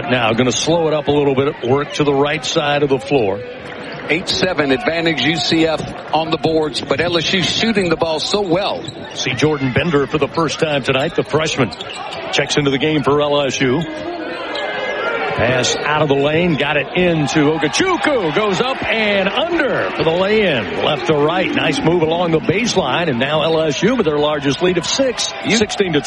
Now going to slow it up a little bit. Work to the right side of the floor. 8-7 advantage UCF on the boards, but LSU shooting the ball so well. See Jordan Bender for the first time tonight, the freshman. Checks into the game for LSU. Pass out of the lane, got it into Okechukwu. Goes up and under for the lay-in. Left to right, nice move along the baseline, and now LSU with their largest lead of 6, 16-12.